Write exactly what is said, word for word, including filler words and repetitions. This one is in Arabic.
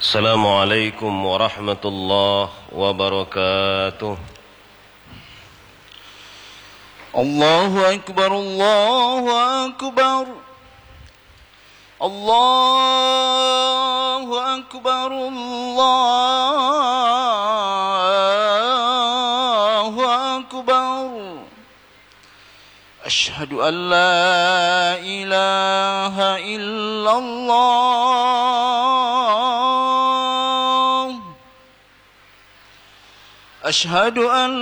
السلام عليكم ورحمة الله وبركاته. الله أكبر الله أكبر الله أكبر الله أكبر أشهد أن لا إله إلا الله أشهد أن